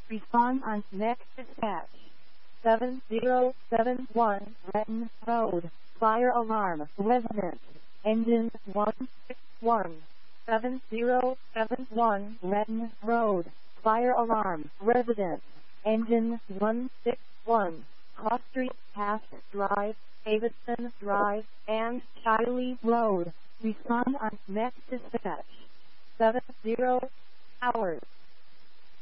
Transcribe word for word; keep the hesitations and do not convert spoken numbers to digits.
Respond on next dispatch. seven zero seven one Renton Road. Fire alarm. Resident. Engine one six one. seven zero seven one Renton Road. Fire alarm. Resident. Engine one six one. Cross Street, Taft Drive, Davidson Drive, and Shiley Road. Respond on next dispatch. seven zero hours.